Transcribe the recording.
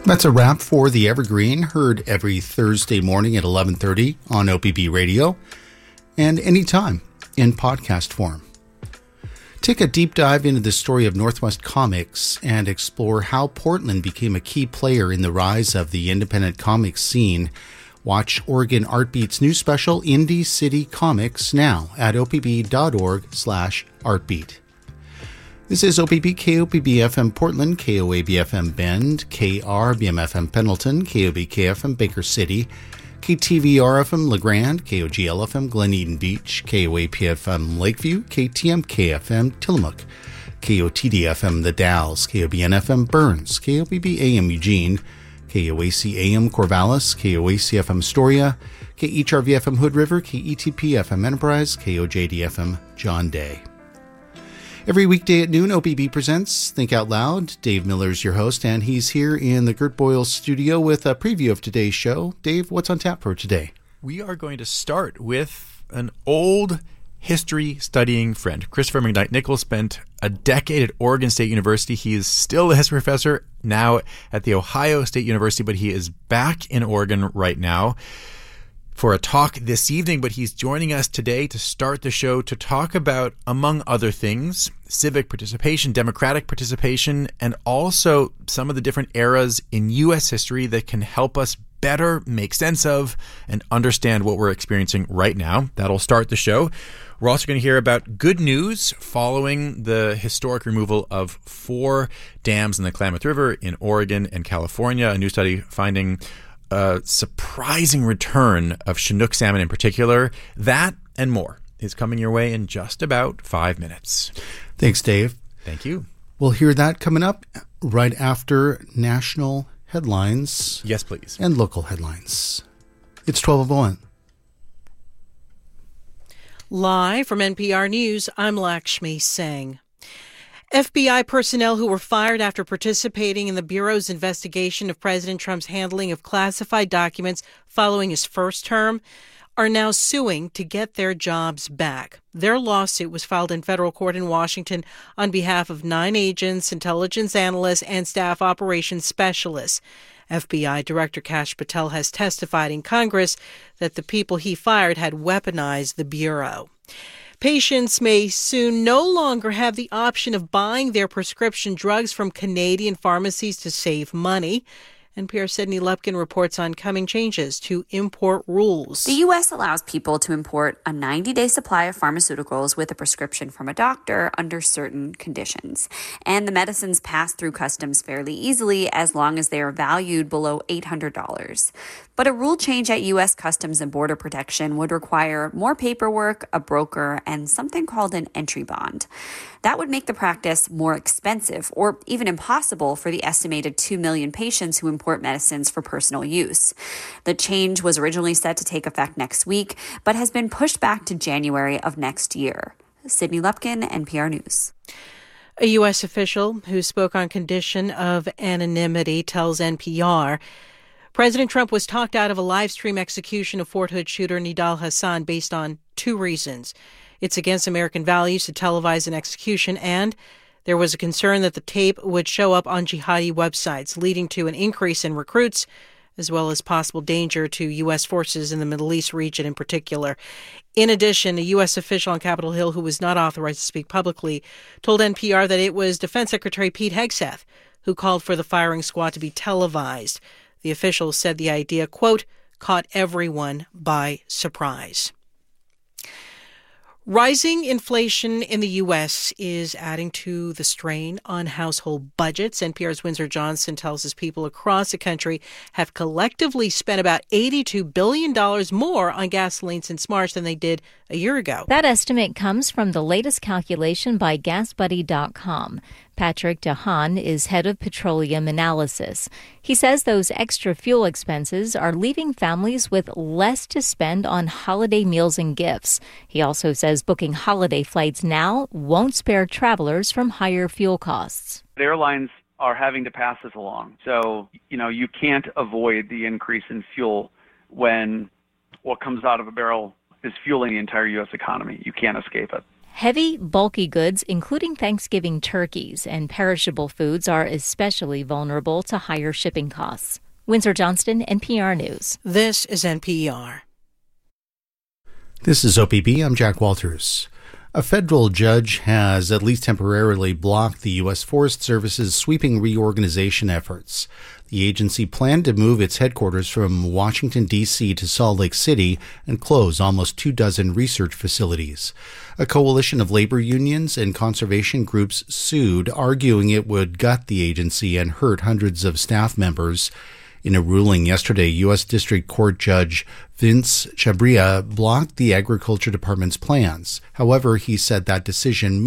That's a wrap for The Evergreen, heard every Thursday morning at 11:30 on OPB Radio and anytime in podcast form. Take a deep dive into the story of Northwest Comics and explore how Portland became a key player in the rise of the independent comics scene. Watch Oregon Artbeat's new special, Indie City Comics, now at opb.org/artbeat. This is OPB, KOPB-FM Portland, KOAB-FM Bend, KRBM-FM Pendleton, KOB-KFM Baker City, KTVR-FM LeGrand, KOGL-FM Glen Eden Beach, KOAP-FM Lakeview, KTM-KFM Tillamook, KOTD-FM The Dalles, KOBN-FM Burns, KOBB-AM Eugene, KOAC-AM Corvallis, KOAC-FM Astoria, KHRV-FM Hood River, KETP-FM Enterprise, KOJD-FM John Day. Every weekday at noon, OPB presents Think Out Loud. Dave Miller's your host, and he's here in the Gert Boyle studio with a preview of today's show. Dave, what's on tap for today? We are going to start with an old history studying friend. Christopher McKnight Nichols spent a decade at Oregon State University. He is still a history professor now at the Ohio State University, but he is back in Oregon right now for a talk this evening, but he's joining us today to start the show to talk about, among other things, civic participation, democratic participation, and also some of the different eras in U.S. history that can help us better make sense of and understand what we're experiencing right now. That'll start the show. We're also going to hear about good news following the historic removal of 4 dams in the Klamath River in Oregon and California, a new study finding a surprising return of Chinook salmon in particular. That and more is coming your way in just about 5 minutes. Thanks, Dave. Thank you. We'll hear that coming up right after national headlines. Yes, please. And local headlines. It's 12:01. Live from NPR News, I'm Lakshmi Singh. FBI personnel who were fired after participating in the Bureau's investigation of President Trump's handling of classified documents following his first term are now suing to get their jobs back. Their lawsuit was filed in federal court in Washington on behalf of 9 agents, intelligence analysts, and staff operations specialists. FBI Director Kash Patel has testified in Congress that the people he fired had weaponized the Bureau. Patients may soon no longer have the option of buying their prescription drugs from Canadian pharmacies to save money. NPR's Sydney Lupkin reports on coming changes to import rules. The U.S. allows people to import a 90-day supply of pharmaceuticals with a prescription from a doctor under certain conditions. And the medicines pass through customs fairly easily as long as they are valued below $800. But a rule change at U.S. Customs and Border Protection would require more paperwork, a broker, and something called an entry bond. That would make the practice more expensive or even impossible for the estimated 2 million patients who import medicines for personal use. The change was originally set to take effect next week, but has been pushed back to January of next year. Sydney Lupkin, NPR News. A U.S. official who spoke on condition of anonymity tells NPR President Trump was talked out of a live stream execution of Fort Hood shooter Nidal Hasan based on 2 reasons. It's against American values to televise an execution, and there was a concern that the tape would show up on jihadi websites, leading to an increase in recruits, as well as possible danger to U.S. forces in the Middle East region in particular. In addition, a U.S. official on Capitol Hill who was not authorized to speak publicly told NPR that it was Defense Secretary Pete Hegseth who called for the firing squad to be televised. The official said the idea, quote, caught everyone by surprise. Rising inflation in the U.S. is adding to the strain on household budgets. NPR's Windsor Johnson tells us people across the country have collectively spent about $82 billion more on gasoline since March than they did a year ago. That estimate comes from the latest calculation by GasBuddy.com. Patrick DeHaan is head of petroleum analysis. He says those extra fuel expenses are leaving families with less to spend on holiday meals and gifts. He also says booking holiday flights now won't spare travelers from higher fuel costs. The airlines are having to pass this along. So, you can't avoid the increase in fuel when what comes out of a barrel is fueling the entire U.S. economy. You can't escape it. Heavy, bulky goods, including Thanksgiving turkeys and perishable foods, are especially vulnerable to higher shipping costs. Windsor Johnston, NPR News. This is NPR. This is OPB. I'm Jack Walters. A federal judge has at least temporarily blocked the U.S. Forest Service's sweeping reorganization efforts. The agency planned to move its headquarters from Washington, D.C. to Salt Lake City and close almost 24 research facilities. A coalition of labor unions and conservation groups sued, arguing it would gut the agency and hurt hundreds of staff members. In a ruling yesterday, U.S. District Court Judge Vince Chabria blocked the Agriculture Department's plans. However, he said that decision